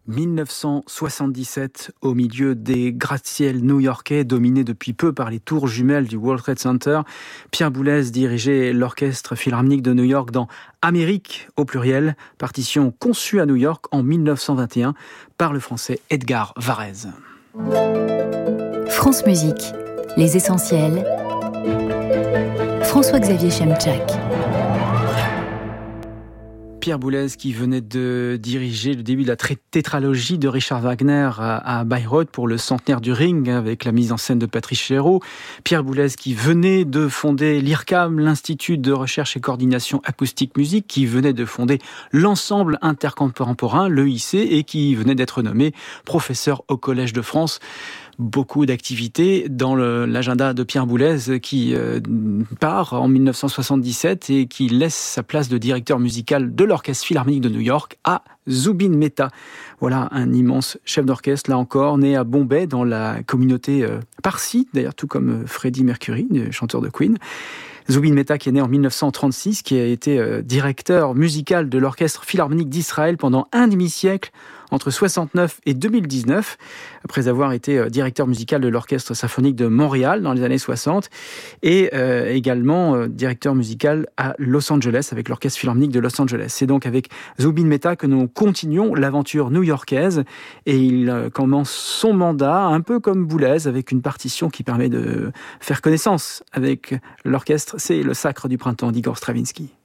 1977, au milieu des gratte-ciels new-yorkais dominés depuis peu par les tours jumelles du World Trade Center, Pierre Boulez dirigeait l'Orchestre Philharmonique de New York dans Amérique au pluriel, partition conçue à New York en 1921 par le français Edgar Varèse. France Musique, les essentiels. François-Xavier Chemczak. Pierre Boulez qui venait de diriger le début de la tétralogie de Richard Wagner à Bayreuth pour le centenaire du Ring avec la mise en scène de Patrice Chéreau. Pierre Boulez qui venait de fonder l'IRCAM, l'Institut de recherche et coordination acoustique musique, qui venait de fonder l'ensemble intercontemporain, l'EIC, et qui venait d'être nommé professeur au Collège de France. Beaucoup d'activités dans l'agenda de Pierre Boulez qui part en 1977 et qui laisse sa place de directeur musical de l'Orchestre Philharmonique de New York à Zubin Mehta. Voilà un immense chef d'orchestre, là encore, né à Bombay dans la communauté parsi, d'ailleurs tout comme Freddie Mercury, le chanteur de Queen. Zubin Mehta qui est né en 1936, qui a été directeur musical de l'Orchestre Philharmonique d'Israël pendant un demi-siècle, entre 69 et 2019, après avoir été directeur musical de l'Orchestre Symphonique de Montréal dans les années 60, et également directeur musical à Los Angeles avec l'Orchestre Philharmonique de Los Angeles. C'est donc avec Zubin Mehta que nous continuons l'aventure new-yorkaise, et il commence son mandat un peu comme Boulez, avec une partition qui permet de faire connaissance avec l'orchestre. C'est le Sacre du printemps d'Igor Stravinsky.